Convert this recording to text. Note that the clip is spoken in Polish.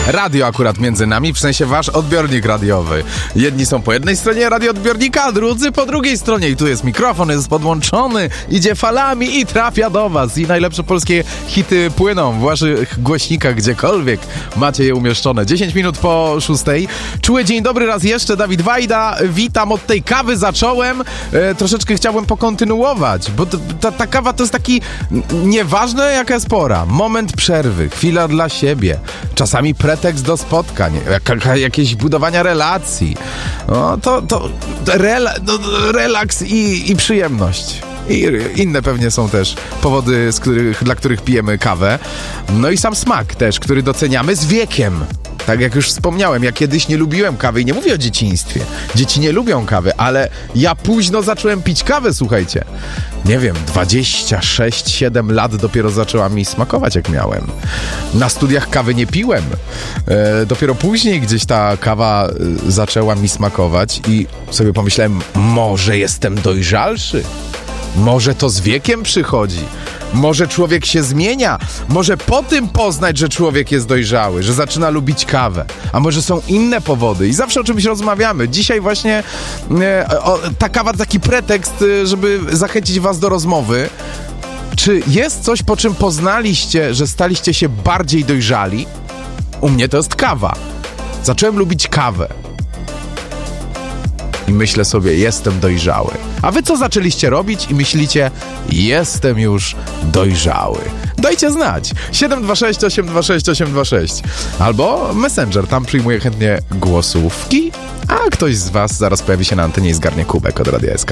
Radio akurat między nami, w sensie wasz odbiornik radiowy. Jedni są po jednej stronie radioodbiornika, a drudzy po drugiej stronie. I tu jest mikrofon, jest podłączony, idzie falami i trafia do was. I najlepsze polskie hity płyną w waszych głośnikach, gdziekolwiek macie je umieszczone. 10 minut po 6. Czuły dzień dobry raz jeszcze, Dawid Wajda. Witam, od tej kawy zacząłem. Troszeczkę chciałbym pokontynuować, bo ta kawa to jest taki nieważne jaka jest pora. Moment przerwy, chwila dla siebie. Czasami pretekst do spotkań, jakieś budowania relacji. No to relaks i przyjemność. I inne pewnie są też powody, dla których pijemy kawę. No i sam smak też, który doceniamy z wiekiem. Tak jak już wspomniałem, ja kiedyś nie lubiłem kawy i nie mówię o dzieciństwie. Dzieci nie lubią kawy, ale ja późno zacząłem pić kawę, słuchajcie. Nie wiem, 26-7 lat dopiero zaczęła mi smakować, jak miałem. Na studiach kawy nie piłem. Dopiero później gdzieś ta kawa zaczęła mi smakować i sobie pomyślałem, może jestem dojrzalszy? Może to z wiekiem przychodzi? Może człowiek się zmienia? Może po tym poznać, że człowiek jest dojrzały, że zaczyna lubić kawę? A może są inne powody? I zawsze o czymś rozmawiamy. Dzisiaj właśnie ta kawa to taki pretekst, żeby zachęcić was do rozmowy. Czy jest coś, po czym poznaliście, że staliście się bardziej dojrzali? U mnie to jest kawa. Zacząłem lubić kawę. I myślę sobie, jestem dojrzały. A wy co zaczęliście robić i myślicie, jestem już dojrzały? Dajcie znać. 726 826 826. Albo Messenger, tam przyjmuję chętnie głosówki, a ktoś z was zaraz pojawi się na antenie i zgarnie kubek od Radia SK.